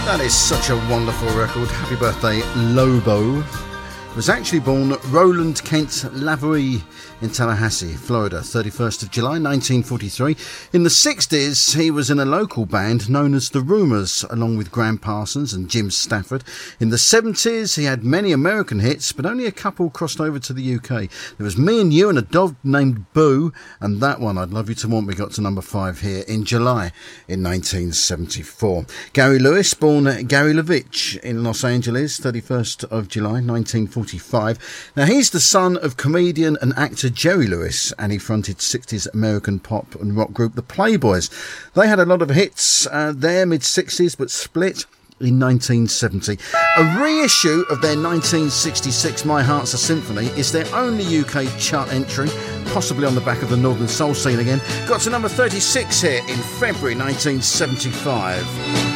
That is such a wonderful record. Happy birthday, Lobo. Was actually born Roland Kent Lavery in Tallahassee, Florida, 31st of July 1943. In the 60s, he was in a local band known as The Rumours, along with Graham Parsons and Jim Stafford. In the 70s, he had many American hits, but only a couple crossed over to the UK. There was Me and You and a Dog Named Boo, and that one, I'd Love You to Want Me, got to number 5 here in July in 1974. Gary Lewis, born Gary Levitch in Los Angeles, 31st of July 1945. Now, he's the son of comedian and actor Jerry Lewis, and he fronted 60s American pop and rock group The Playboys. They had a lot of hits there mid-60s, but split in 1970. A reissue of their 1966 My Heart's a Symphony is their only UK chart entry, possibly on the back of the Northern Soul scene again. Got to number 36 here in February 1975.